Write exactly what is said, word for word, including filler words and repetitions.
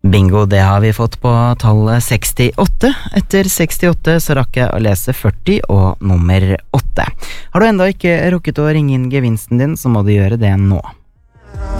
Bingo, det har vi fått på tallet sekstiåtte. Etter sekstiåtte så rakk jeg å lese førti og nummer åtte. Har du enda ikke rukket å ringe inn gevinsten din, så må du gjøre det nå.